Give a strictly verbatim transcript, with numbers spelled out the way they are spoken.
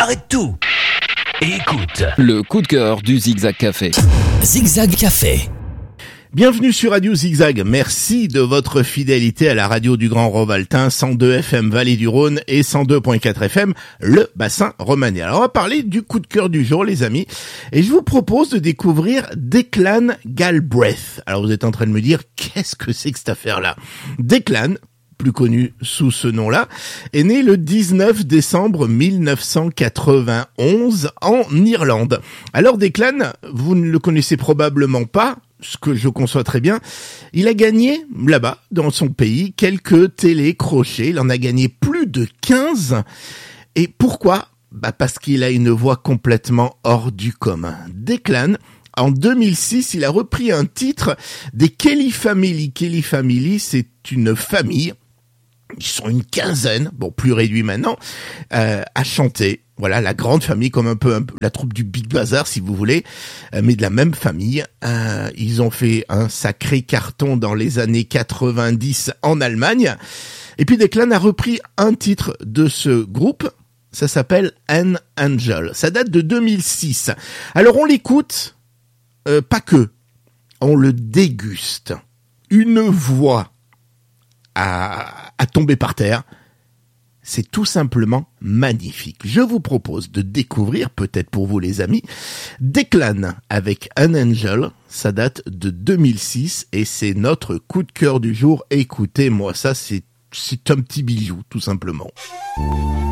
Arrête tout et écoute. Le coup de cœur du Zigzag Café. Zigzag Café. Bienvenue sur Radio Zigzag. Merci de votre fidélité à la radio du Grand Rovaltin, cent deux F M Vallée du Rhône et cent deux virgule quatre F M, le bassin romanais. Alors on va parler du coup de cœur du jour, les amis. Et je vous propose de découvrir Declan Galbraith. Alors vous êtes en train de me dire, qu'est-ce que c'est que cette affaire-là? Declan, plus connu sous ce nom-là, est né le dix-neuf décembre mille neuf cent quatre-vingt-onze en Irlande. Alors Declan, vous ne le connaissez probablement pas, ce que je conçois très bien. Il a gagné, là-bas, dans son pays, quelques télécrochets. Il en a gagné plus de quinze. Et pourquoi? Bah parce qu'il a une voix complètement hors du commun. Declan, en deux mille six, il a repris un titre des Kelly Family. Kelly Family, c'est une famille, ils sont une quinzaine, bon plus réduit maintenant, euh, à chanter. Voilà, la grande famille, comme un peu, un peu la troupe du Big Bazar, si vous voulez, euh, mais de la même famille. Euh, ils ont fait un sacré carton dans les années quatre-vingt-dix en Allemagne. Et puis Declan a repris un titre de ce groupe, ça s'appelle An Angel. Ça date de deux mille six. Alors on l'écoute, euh, pas que, on le déguste. Une voix à, à tomber par terre. C'est tout simplement magnifique. Je vous propose de découvrir, peut-être pour vous les amis, Declan avec An Angel. Ça date de deux mille six et c'est notre coup de cœur du jour. Écoutez-moi ça, c'est, c'est un petit bijou, tout simplement.